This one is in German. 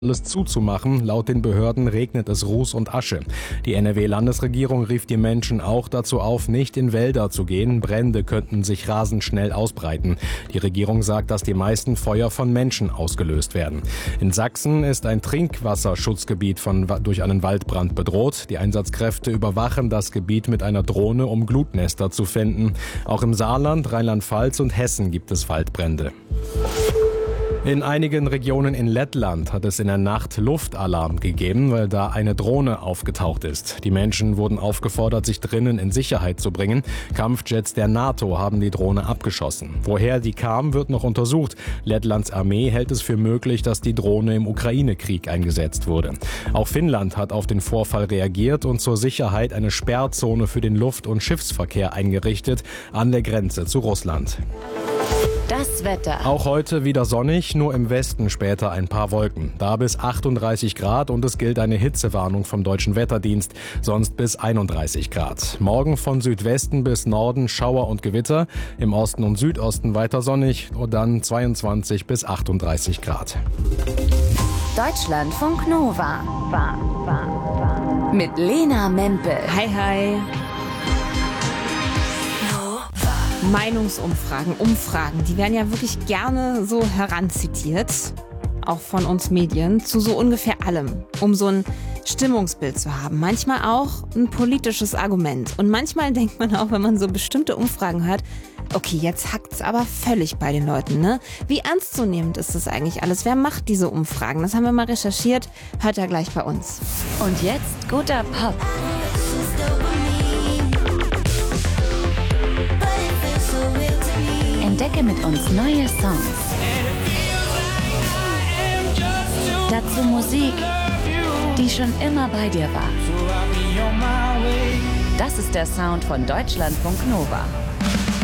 alles zuzumachen. Laut den Behörden regnet es Ruß und Asche. Die NRW-Landesregierung rief die Menschen auch dazu auf, nicht in Wälder zu gehen. Brände könnten sich rasend schnell ausbreiten. Die Regierung sagt, dass die meisten Feuer von Menschen ausgelöst werden. In Sachsen ist ein Trinkwasserschutzgebiet durch einen Waldbrand bedroht. Die Einsatzkräfte überwachen das Gebiet mit einer Drohne, um Glutnester zu finden. Auch im Saarland, Rheinland-Pfalz und Hessen gibt es Waldbrände. In einigen Regionen in Lettland hat es in der Nacht Luftalarm gegeben, weil da eine Drohne aufgetaucht ist. Die Menschen wurden aufgefordert, sich drinnen in Sicherheit zu bringen. Kampfjets der NATO haben die Drohne abgeschossen. Woher die kam, wird noch untersucht. Lettlands Armee hält es für möglich, dass die Drohne im Ukraine-Krieg eingesetzt wurde. Auch Finnland hat auf den Vorfall reagiert und zur Sicherheit eine Sperrzone für den Luft- und Schiffsverkehr eingerichtet an der Grenze zu Russland. Das Wetter. Auch heute wieder sonnig, nur im Westen später ein paar Wolken. Da bis 38 Grad und es gilt eine Hitzewarnung vom Deutschen Wetterdienst, sonst bis 31 Grad. Morgen von Südwesten bis Norden Schauer und Gewitter, im Osten und Südosten weiter sonnig und dann 22 bis 38 Grad. Deutschlandfunk Nova. Mit Lena Mempel. Hi, hi. Meinungsumfragen, Umfragen, die werden ja wirklich gerne so heranzitiert, auch von uns Medien, zu so ungefähr allem, um so ein Stimmungsbild zu haben. Manchmal auch ein politisches Argument. Und manchmal denkt man auch, wenn man so bestimmte Umfragen hört, okay, jetzt hackt's aber völlig bei den Leuten, ne? Wie ernstzunehmend ist das eigentlich alles? Wer macht diese Umfragen? Das haben wir mal recherchiert, hört er gleich bei uns. Und jetzt guter Pop. Entdecke mit uns neue Songs. Dazu Musik, die schon immer bei dir war. Das ist der Sound von Deutschlandfunk Nova.